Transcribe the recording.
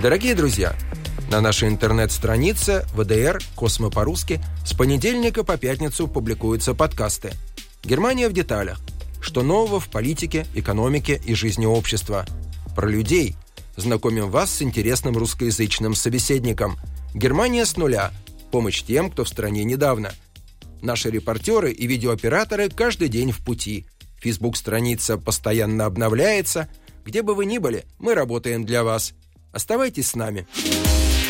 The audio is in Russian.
Дорогие друзья, на нашей интернет-странице ВДР «Космо по-русски» с понедельника по пятницу публикуются подкасты «Германия в деталях», что нового в политике, экономике и жизни общества. Про людей. Знакомим вас с интересным русскоязычным собеседником. «Германия с нуля». Помощь тем, кто в стране недавно. Наши репортеры и видеооператоры каждый день в пути. Фейсбук-страница постоянно обновляется. Где бы вы ни были, мы работаем для вас. Оставайтесь с нами.